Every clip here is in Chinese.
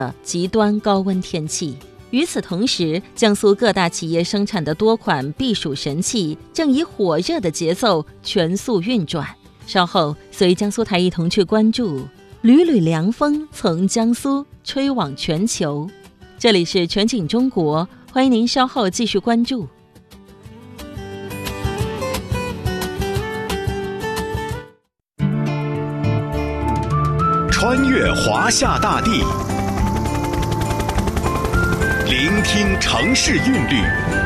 极端高温天气。与此同时，江苏各大企业生产的多款避暑神器正以火热的节奏全速运转。稍后随江苏台一同去关注缕缕凉风从江苏吹往全球。这里是全景中国，欢迎您稍后继续关注。 穿越华夏大地，聆听城市韵律，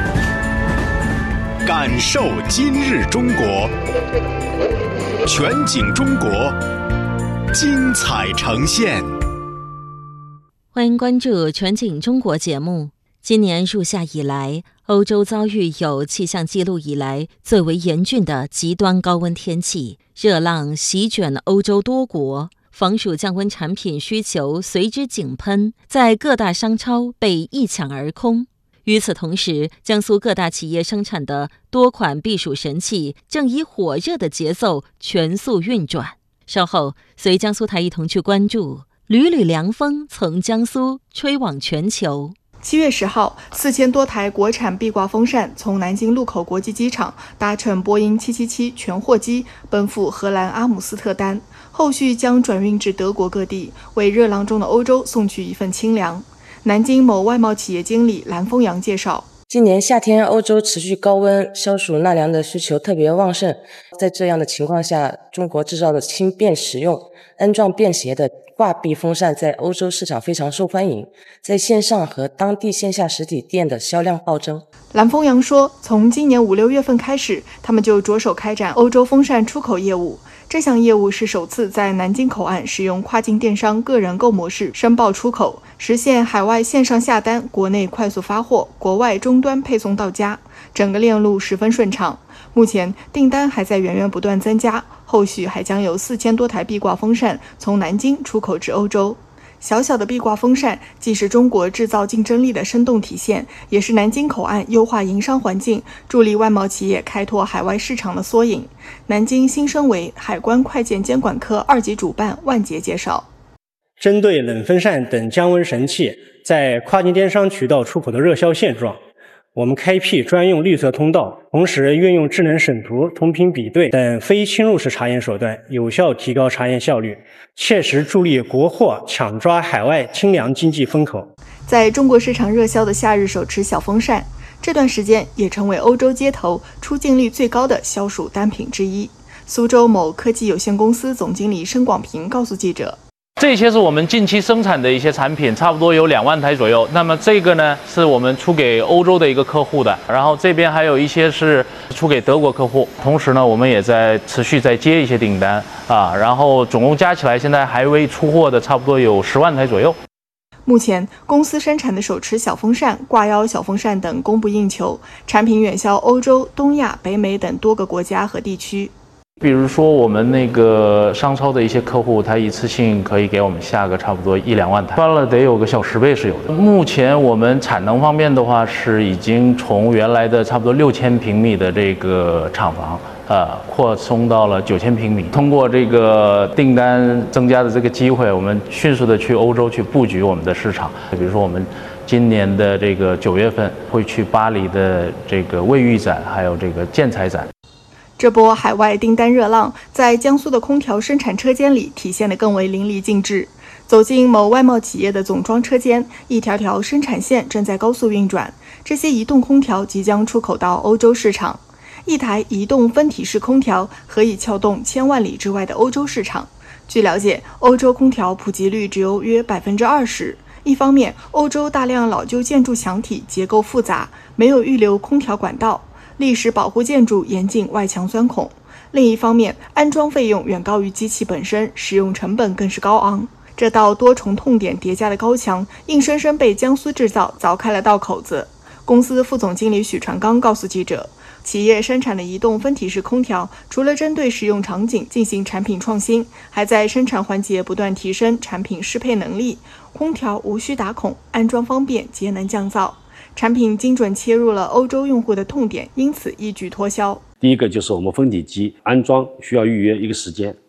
感受今日中国。全景中国，精彩呈现。 欢迎关注全景中国节目。今年入夏以来，欧洲遭遇有气象记录以来最为严峻的极端高温天气，热浪席卷欧洲多国，防暑降温产品需求随之井喷，在各大商超被一抢而空。与此同时，江苏各大企业生产的多款避暑神器正以火热的节奏全速运转。稍后随江苏台一同去关注缕缕凉风从江苏吹往全球。 7月10号，4000多台国产壁挂风扇从南京禄口国际机场搭乘波音777全货机奔赴荷兰阿姆斯特丹，后续将转运至德国各地，为热浪中的欧洲送去一份清凉。南京某外贸企业经理蓝丰阳介绍， 今年夏天欧洲持续高温，消暑纳凉的需求特别旺盛。在这样的情况下，中国制造的轻便实用、安装便携的挂壁风扇在欧洲市场非常受欢迎，在线上和当地线下实体店的销量暴增。 蓝丰阳说，从今年5、6月份开始，他们就着手开展欧洲风扇出口业务。这项业务是首次在南京口岸使用跨境电商个人购模式申报出口，实现海外线上下单，国内快速发货，国外终端配送到家，整个链路十分顺畅。目前订单还在源源不断增加，后续还将有4000多台壁挂风扇从南京出口至欧洲。小小的壁挂风扇既是中国制造竞争力的生动体现，也是南京口岸优化营商环境、助力外贸企业开拓海外市场的缩影。南京新生维海关快件监管科2级主办万杰介绍， 针对冷风扇等降温神器在跨境电商渠道出口的热销现状，我们开辟专用绿色通道，同时运用智能审图、同频比对等非侵入式查验手段，有效提高查验效率，切实助力国货抢抓海外清凉经济风口。 在中国市场热销的夏日手持小风扇，这段时间也成为欧洲街头出镜率最高的消暑单品之一。苏州某科技有限公司总经理申广平告诉记者， 这些是我们近期生产的一些产品，差不多有2万台左右。那么这个呢，是我们出给欧洲的一个客户的，然后这边还有一些是出给德国客户。同时呢，我们也在持续在接一些订单啊，然后总共加起来，现在还未出货的差不多有10万台左右。 目前，公司生产的手持小风扇、挂腰小风扇等供不应求，产品远销欧洲、东亚、北美等多个国家和地区。 比如说我们那个商超的一些客户，他一次性可以给我们下个差不多1、2万台，翻了得有个小10倍是有的。目前我们产能方面的话，是已经从原来的差不多6000平米的这个厂房，扩充到了9000平米。通过这个订单增加的这个机会，我们迅速的去欧洲去布局我们的市场。比如说我们今年的这个9月份会去巴黎的这个卫浴展，还有这个建材展。 这波海外订单热浪在江苏的空调生产车间里体现得更为淋漓尽致。走进某外贸企业的总装车间，一条条生产线正在高速运转，这些移动空调即将出口到欧洲市场。一台移动分体式空调可以撬动1000万里之外的欧洲市场。据了解，欧洲空调普及率只有约20%。一方面，欧洲大量老旧建筑墙体结构复杂，没有预留空调管道，历史保护建筑严禁外墙钻孔。另一方面，安装费用远高于机器本身，使用成本更是高昂。这道多重痛点叠加的高墙，硬生生被江苏制造凿开了道口子。公司副总经理许传刚告诉记者，企业生产的移动分体式空调，除了针对使用场景进行产品创新，还在生产环节不断提升产品适配能力。空调无需打孔，安装方便，节能降噪。产品精准切入了欧洲用户的痛点，因此一举脱销。 第一个就是我们分体机安装需要预约一个时间，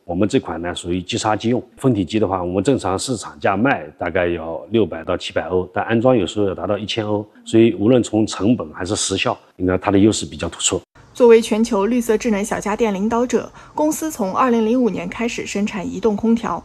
我们这款呢属于即杀即用分体机的话，我们正常市场价卖大概要600到700欧，但安装有时候要达到1000欧，所以无论从成本还是时效，应该它的优势比较突出。 作为全球绿色智能小家电领导者，公司从2005年开始生产移动空调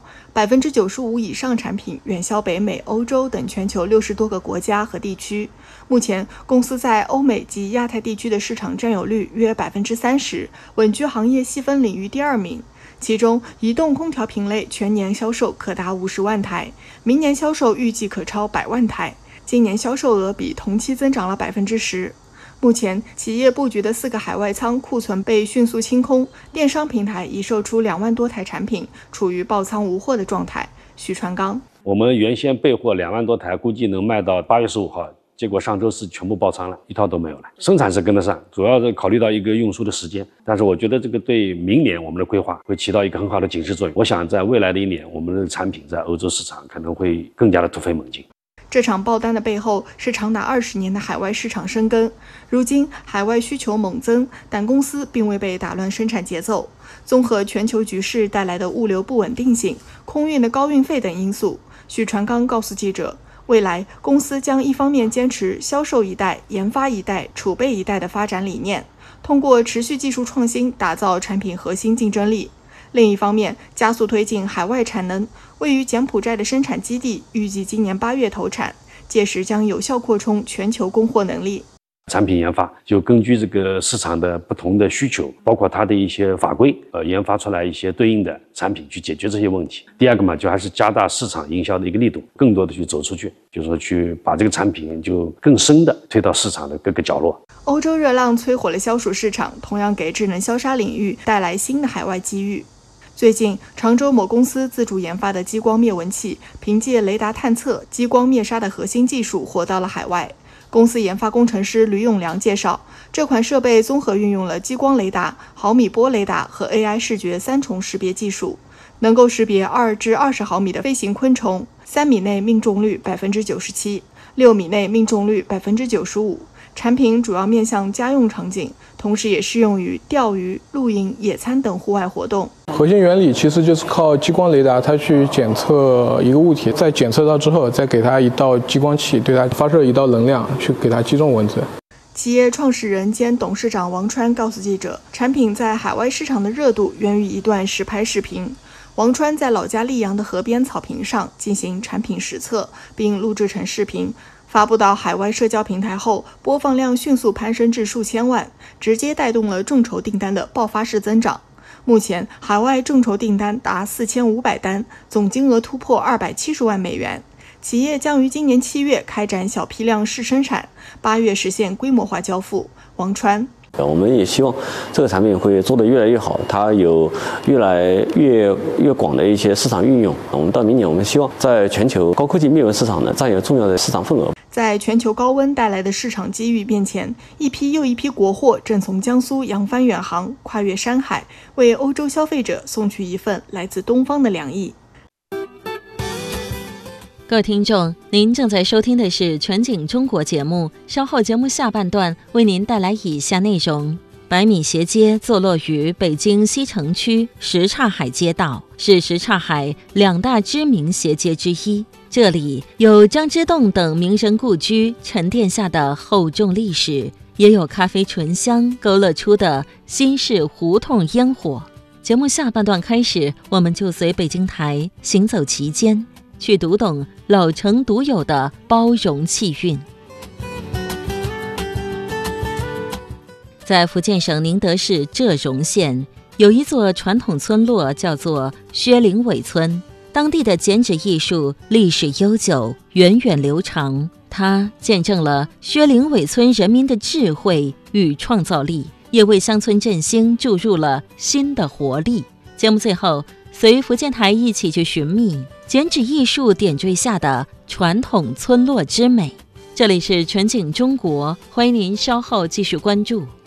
，95%以上产品远销北美、欧洲等全球60多个国家和地区。目前，公司在欧美及亚太地区的市场占有率约30%，稳居行业细分领域第2名。其中，移动空调品类全年销售可达50万台，明年销售预计可超100万台，今年销售额比同期增长了10%。目前，企业布局的4个海外仓库存被迅速清空，电商平台已售出2万多台产品，处于爆仓无货的状态。许传刚， 我们原先备货2万多台，估计能卖到8月15号，结果上周四全部爆仓了，一套都没有了。生产是跟得上，主要是考虑到一个运输的时间，但是我觉得这个对明年我们的规划会起到一个很好的警示作用。我想在未来的1年，我们的产品在欧洲市场可能会更加的突飞猛进。 这场爆单的背后是长达20年的海外市场深耕。如今海外需求猛增，但公司并未被打乱生产节奏。综合全球局势带来的物流不稳定性、空运的高运费等因素，许传刚告诉记者，未来公司将一方面坚持销售一代、研发一代、储备一代的发展理念，通过持续技术创新打造产品核心竞争力。另一方面，加速推进海外产能，位于柬埔寨的生产基地预计今年8月投产，届时将有效扩充全球供货能力。 产品研发就根据这个市场的不同的需求，包括它的一些法规，研发出来一些对应的产品去解决这些问题。第二个嘛，就还是加大市场营销的一个力度，更多的去走出去，就是说去把这个产品就更深的推到市场的各个角落。 欧洲热浪摧毁了消暑市场，同样给智能消杀领域带来新的海外机遇。最近，常州某公司自主研发的激光灭蚊器，凭借雷达探测、激光灭杀的核心技术火到了海外。公司研发工程师吕永良介绍，这款设备综合运用了激光雷达、毫米波雷达和 AI 视觉3重识别技术，能够识别2至20毫米的飞行昆虫，3米内命中率97%，6米内命中率95%。产品主要面向家用场景，同时也适用于钓鱼、露营、野餐等户外活动。 核心原理其实就是靠激光雷达，它去检测一个物体，在检测到之后，再给它一道激光器，对它发射一道能量，去给它击中蚊子。 企业创始人兼董事长王川告诉记者，产品在海外市场的热度源于一段实拍视频。王川在老家溧阳的河边草坪上进行产品实测，并录制成视频，发布到海外社交平台后，播放量迅速攀升至数千万，直接带动了众筹订单的爆发式增长。目前，海外众筹订单达4500单，总金额突破270万美元。企业将于今年7月开展小批量试生产，8月实现规模化交付。王川， 我们也希望这个产品会做得越来越好，它有越来越广的一些市场运用。我们到明年，我们希望在全球高科技灭蚊市场呢占有重要的市场份额。 在全球高温带来的市场机遇面前，一批又一批国货正从江苏扬帆远航，跨越山海，为欧洲消费者送去一份来自东方的良意。 各位听众，您正在收听的是全景中国节目，稍后节目下半段为您带来以下内容。百米斜街坐落于北京西城区什刹海街道，是什刹海2大知名斜街之一。这里有张之洞等名人故居沉淀下的厚重历史，也有咖啡醇香勾勒出的新式胡同烟火。节目下半段开始，我们就随北京台行走其间，去读懂老城独有的包容气韵。在福建省宁德市浙荣县，有一座传统村落叫做薛灵伟村，当地的剪纸艺术历史悠久，源远流长。它见证了薛灵伟村人民的智慧与创造力，也为乡村振兴注入了新的活力。节目最后，随福建台一起去寻觅剪纸艺术点缀下的传统村落之美。这里是全景中国，欢迎您稍后继续关注。